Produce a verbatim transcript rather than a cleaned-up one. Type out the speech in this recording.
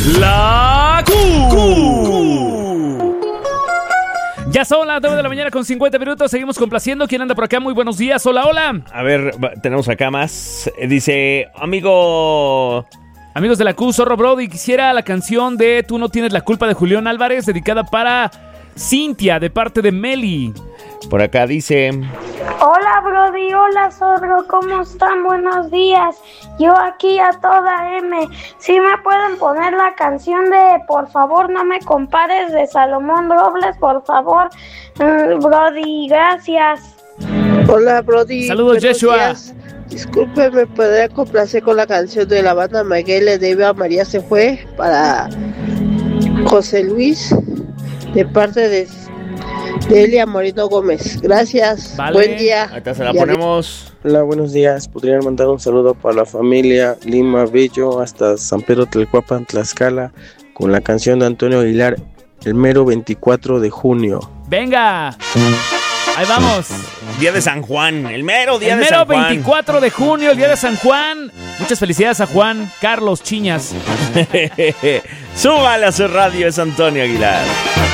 La Q. Q. Ya son las nueve de la mañana con cincuenta minutos. Seguimos complaciendo. ¿Quién anda por acá? Muy buenos días. Hola, hola. A ver, tenemos acá más. Dice, amigo... Amigos de la Q, Zorro Brody, quisiera la canción de Tú no tienes la culpa de Julián Álvarez, dedicada para Cintia, de parte de Meli. Por acá dice... Hola Brody, hola Zorro, ¿cómo están? Buenos días. Yo aquí a toda M. ¿Sí me pueden poner la canción de Por favor no me compares de Salomón Robles, por favor? Mm, Brody, gracias. Hola Brody. Saludos, Yeshua. Días. Disculpe, ¿me podría complacer con la canción de la banda Miguel de Eva María se fue para José Luis, de parte de, de Elia Moreno Gómez? Gracias, vale. Buen día. Acá se la y ponemos. Hola, buenos días. Podrían mandar un saludo para la familia Lima Bello hasta San Pedro Tlalcuapan, Tlaxcala, con la canción de Antonio Aguilar, el mero veinticuatro de junio. Venga. Ahí vamos. Día de San Juan, el mero día el de mero San Juan. veinticuatro de junio, el día de San Juan. Muchas felicidades a Juan Carlos Chiñas. Súbale a su radio, es Antonio Aguilar.